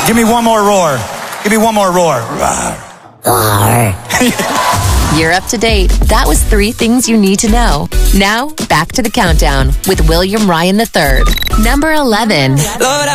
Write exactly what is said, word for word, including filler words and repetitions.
Give me one more roar. Give me one more roar. You're up to date. That was three things you need to know. Now, back to the countdown with William Ryan the third. Number eleven. Lord,